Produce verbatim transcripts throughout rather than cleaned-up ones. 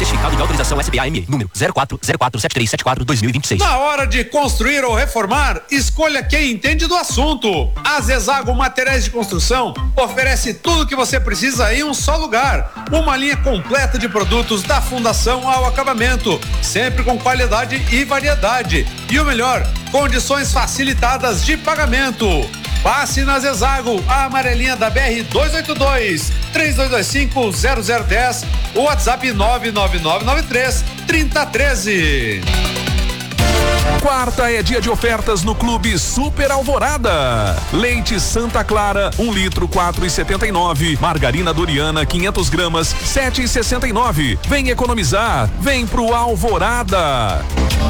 Certificado de autorização S B A M E, número zero quatro zero quatro sete três sete quatro dois mil e vinte e seis. Na hora de construir ou reformar, escolha quem entende do assunto. A Zezago Materiais de Construção oferece tudo o que você precisa em um só lugar. Uma linha completa de produtos da fundação ao acabamento, sempre com qualidade e variedade. E o melhor, condições facilitadas de pagamento. Passe na Zezago, a amarelinha da B R duzentos e oitenta e dois, três dois dois cinco, zero zero um zero, ou WhatsApp nove nove nove nove três, três zero um três. Quarta é dia de ofertas no Clube Super Alvorada. Leite Santa Clara, um litro, quatro e setenta e nove. Margarina Doriana, quinhentas gramas, sete e sessenta e nove. Vem economizar, vem pro Alvorada.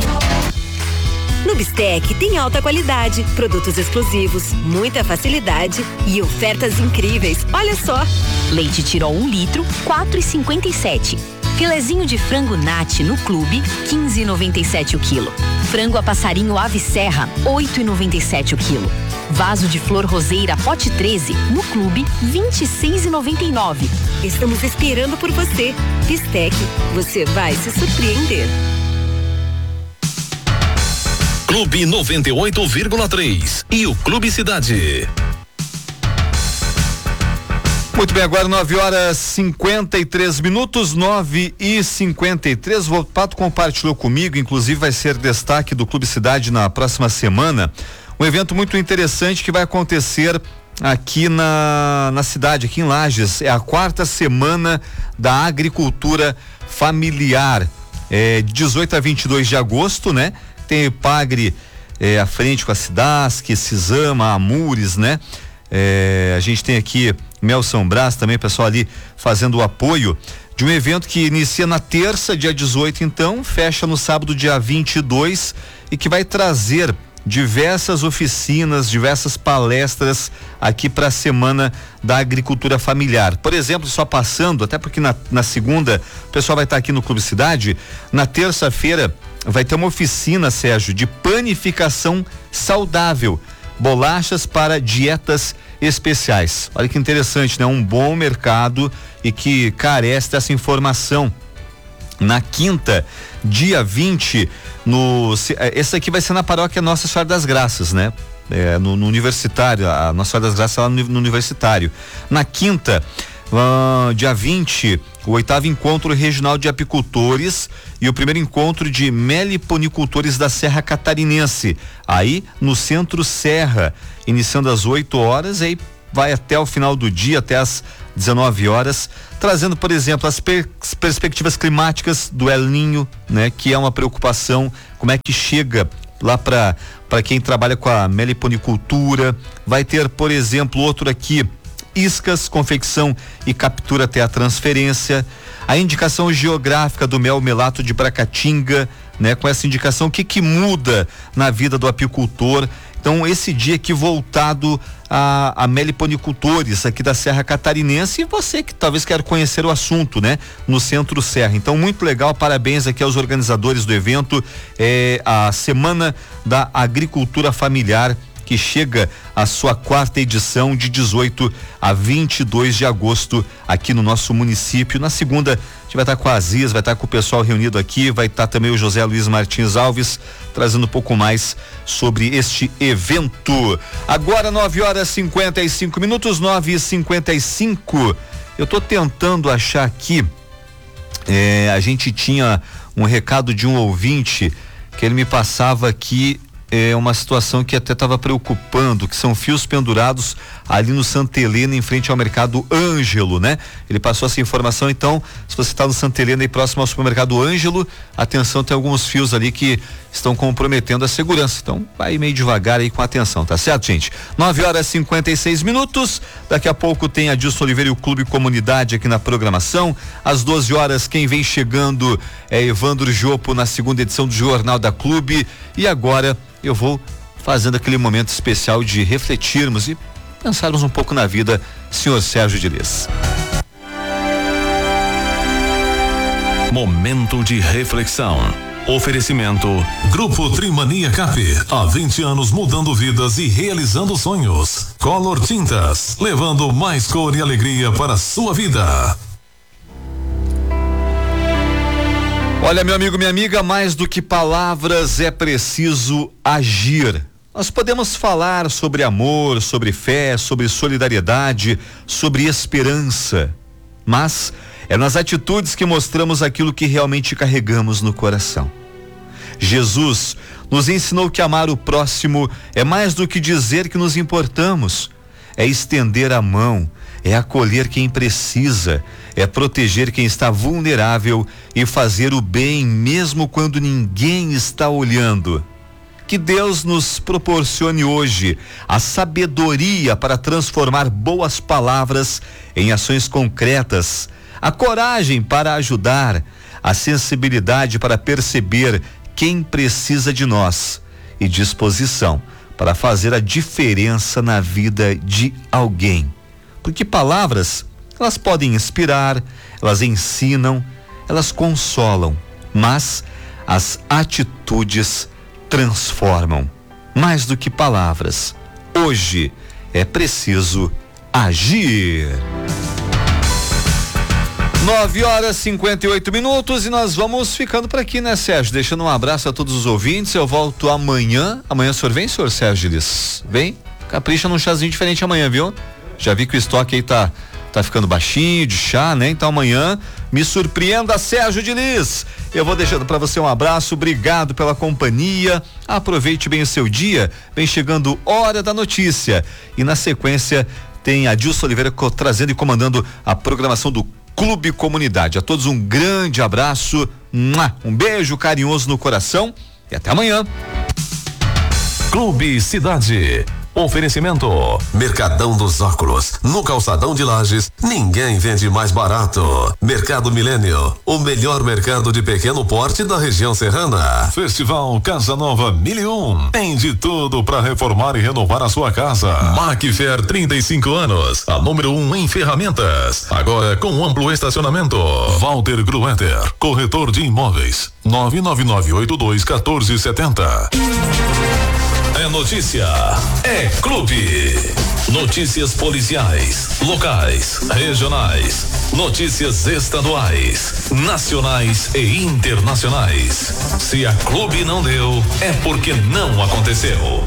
No Bistec tem alta qualidade, produtos exclusivos, muita facilidade e ofertas incríveis. Olha só. Leite Tirol um litro, quatro e cinquenta e sete. Filezinho de frango Nati no Clube, quinze e noventa e sete o quilo. Frango a passarinho Ave Serra, oito e noventa e sete o quilo. Vaso de flor roseira pote treze no Clube, vinte e seis e noventa e nove. Estamos esperando por você. Bistec, você vai se surpreender. Clube noventa e oito vírgula três e o Clube Cidade. Muito bem, agora nove horas cinquenta e três minutos, nove e cinquenta e três. O Pato compartilhou comigo, inclusive vai ser destaque do Clube Cidade na próxima semana. Um evento muito interessante que vai acontecer aqui na, na cidade, aqui em Lages. É a quarta semana da agricultura familiar. É, de dezoito a vinte e dois de agosto, né? Tem Pagre é, à frente com a Cidasc, Cisama, Amures, né? É, a gente tem aqui Mel São Brás também, pessoal ali fazendo o apoio de um evento que inicia na terça, dia dezoito, então, fecha no sábado, dia vinte e dois, e que vai trazer diversas oficinas, diversas palestras aqui para a Semana da Agricultura Familiar. Por exemplo, só passando, até porque na, na segunda o pessoal vai estar aqui no Clube Cidade, na terça-feira vai ter uma oficina, Sérgio, de panificação saudável, bolachas para dietas especiais. Olha que interessante, né? Um bom mercado e que carece dessa informação. Na quinta, dia vinte, no, esse aqui vai ser na paróquia Nossa Senhora das Graças, né? É, no, no universitário, a Nossa Senhora das Graças lá no, no universitário. Na quinta, uh, dia vinte, o oitavo encontro regional de apicultores e o primeiro encontro de meliponicultores da Serra Catarinense, aí no Centro Serra, iniciando às oito horas, aí vai até o final do dia, até às dezenove horas, trazendo, por exemplo, as per- perspectivas climáticas do El Ninho, né? Que é uma preocupação, como é que chega lá para para quem trabalha com a meliponicultura. Vai ter, por exemplo, outro aqui, iscas, confecção e captura até a transferência. A indicação geográfica do mel melato de Bracatinga, né? Com essa indicação, o que que muda na vida do apicultor. Então, esse dia aqui voltado a, a meliponicultores aqui da Serra Catarinense, e você que talvez quer conhecer o assunto, né? No Centro Serra. Então, muito legal, parabéns aqui aos organizadores do evento, é a Semana da Agricultura Familiar, que chega à sua quarta edição de dezoito a vinte e dois de agosto aqui no nosso município. Na segunda, a gente vai estar com a Aziz, vai estar com o pessoal reunido aqui, vai estar também o José Luiz Martins Alves trazendo um pouco mais sobre este evento. Agora nove horas e cinquenta e cinco minutos, nove e cinquenta e cinco. Eu estou tentando achar aqui, é, a gente tinha um recado de um ouvinte que ele me passava aqui. É uma situação que até estava preocupando, que são fios pendurados ali no Santa Helena, em frente ao mercado Ângelo, né? Ele passou essa informação, então, se você está no Santa Helena e próximo ao supermercado Ângelo, atenção, tem alguns fios ali que estão comprometendo a segurança. Então, vai meio devagar aí com atenção, tá certo, gente? nove horas e cinquenta e seis minutos. Daqui a pouco tem a Dilson Oliveira e o Clube Comunidade aqui na programação. Às doze horas, quem vem chegando é Evandro Jopo na segunda edição do Jornal da Clube. E agora eu vou fazendo aquele momento especial de refletirmos e pensarmos um pouco na vida, senhor Sérgio Diniz. Momento de reflexão. Oferecimento Grupo Trimania Cap, há vinte anos mudando vidas e realizando sonhos. Color Tintas, levando mais cor e alegria para a sua vida. Olha, meu amigo, minha amiga, mais do que palavras é preciso agir. Nós podemos falar sobre amor, sobre fé, sobre solidariedade, sobre esperança, mas é nas atitudes que mostramos aquilo que realmente carregamos no coração. Jesus nos ensinou que amar o próximo é mais do que dizer que nos importamos, é estender a mão, é acolher quem precisa, é proteger quem está vulnerável e fazer o bem mesmo quando ninguém está olhando. Que Deus nos proporcione hoje a sabedoria para transformar boas palavras em ações concretas, a coragem para ajudar, a sensibilidade para perceber quem precisa de nós e disposição para fazer a diferença na vida de alguém. Porque palavras, elas podem inspirar, elas ensinam, elas consolam, mas as atitudes transformam. Mais do que palavras, hoje é preciso agir. nove horas e cinquenta e oito minutos e nós vamos ficando por aqui, né, Sérgio? Deixando um abraço a todos os ouvintes. Eu volto amanhã. Amanhã o senhor vem, senhor Sérgio Liz? Vem? Capricha num chazinho diferente amanhã, viu? Já vi que o estoque aí tá, tá ficando baixinho de chá, né? Então amanhã me surpreenda, Sérgio de Liz. Eu vou deixando para você um abraço, obrigado pela companhia. Aproveite bem o seu dia. Vem chegando Hora da Notícia. E na sequência tem a Dilson Oliveira trazendo e comandando a programação do Clube Comunidade. A todos um grande abraço, um beijo carinhoso no coração e até amanhã. Clube Cidade. Oferecimento Mercadão dos Óculos, no Calçadão de Lages, ninguém vende mais barato. Mercado Milênio, o melhor mercado de pequeno porte da região serrana. Festival Casa Nova Mil e Um, tem de tudo para reformar e renovar a sua casa. Macfair, trinta e cinco anos, a número um em ferramentas, agora com amplo estacionamento. Walter Gruetter, corretor de imóveis, nove nove nove oito dois um quatro sete zero. É notícia, é clube. Notícias policiais, locais, regionais, notícias estaduais, nacionais e internacionais. Se a Clube não deu, é porque não aconteceu.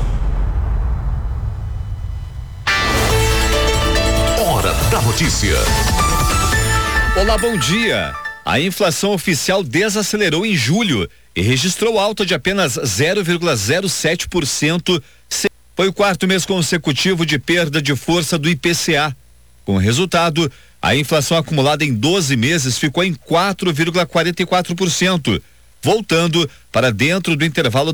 Hora da notícia. Olá, bom dia. A inflação oficial desacelerou em julho e registrou alta de apenas zero vírgula zero sete por cento. Foi o quarto mês consecutivo de perda de força do I P C A. Com o resultado, a inflação acumulada em doze meses ficou em quatro vírgula quarenta e quatro por cento, voltando para dentro do intervalo